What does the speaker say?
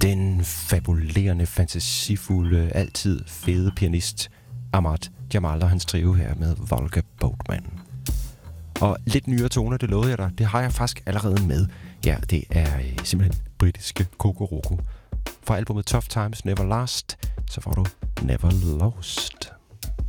Den fabulerende, fantasifulde, altid fede pianist Ahmad Jamal og hans trio her med Volga Boatman. Og lidt nyere toner, det lovede jeg dig. Det har jeg faktisk allerede med. Ja, det er simpelthen britiske Kokoroko. Fra albumet Tough Times Never Last, så får du Never Lost.